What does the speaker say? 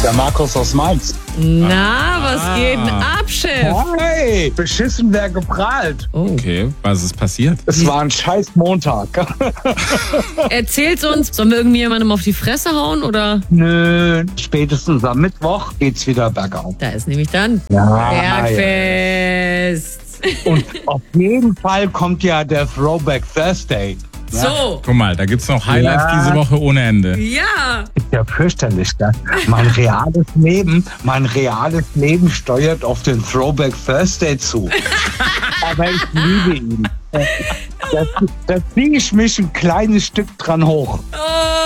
Der Markus aus Mainz. Na, was geht denn ab, Chef? Hey, beschissen wer geprahlt. Oh. Okay, was ist passiert? Es war ein scheiß Montag. Erzählt's uns, sollen wir irgendwie jemandem auf die Fresse hauen oder? Nö, spätestens am Mittwoch geht's wieder bergauf. Da ist nämlich dann Ja, Bergfest. Und auf jeden Fall kommt ja der Throwback Thursday. So. Guck mal, da gibt's noch Highlights diese Woche ohne Ende. Ja. Ist ja fürchterlich, gell? Mein reales Leben steuert auf den Throwback Thursday zu. Aber ich liebe ihn. Da ziehe ich mich ein kleines Stück dran hoch. Oh.